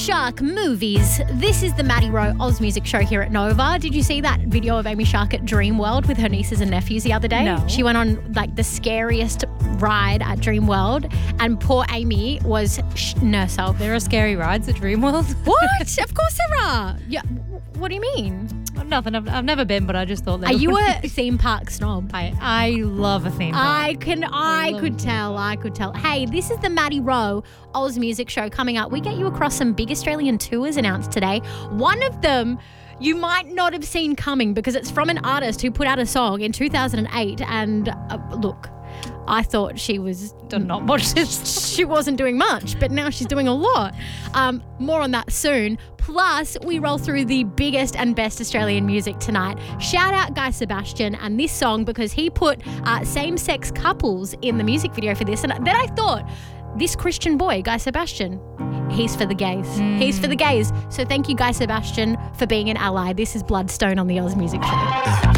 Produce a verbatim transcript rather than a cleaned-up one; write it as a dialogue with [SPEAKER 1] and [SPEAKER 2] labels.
[SPEAKER 1] Shark movies. This is the Maddie Rowe Oz Music Show here at Nova. Did you see that video of Amy Shark at Dreamworld with her nieces and nephews the other day?
[SPEAKER 2] No.
[SPEAKER 1] She went on like the scariest ride at Dreamworld, and poor Amy was sh- no self.
[SPEAKER 2] There are scary rides at Dreamworld.
[SPEAKER 1] What? Of course there are. Yeah. What do you mean?
[SPEAKER 2] Nothing. I've, I've never been, but I just thought that.
[SPEAKER 1] Are you a theme park snob?
[SPEAKER 2] I, I love a theme park.
[SPEAKER 1] I can, I,
[SPEAKER 2] love
[SPEAKER 1] could tell, I could tell. Hey, this is the Maddie Rowe Oz Music Show coming up. We get you across some big Australian tours announced today. One of them you might not have seen coming because it's from an artist who put out a song in two thousand eight. And uh, look, I thought she was
[SPEAKER 2] Did not watch this.
[SPEAKER 1] she wasn't doing much, but now she's doing a lot. Um, more on that soon. Plus, we roll through the biggest and best Australian music tonight. Shout out Guy Sebastian and this song because he put uh, same-sex couples in the music video for this. And then I thought, this Christian boy, Guy Sebastian, he's for the gays. Mm. He's for the gays. So thank you, Guy Sebastian, for being an ally. This is Bloodstone on the Oz Music Show.